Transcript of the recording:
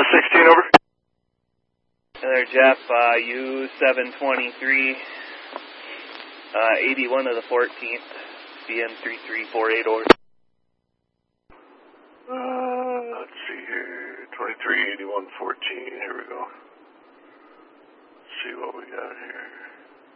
16, over. Another Jeff, U723, 81 of the 14th, BM3348, over. Let's see here, 238114, here we go. Let's see what we got here.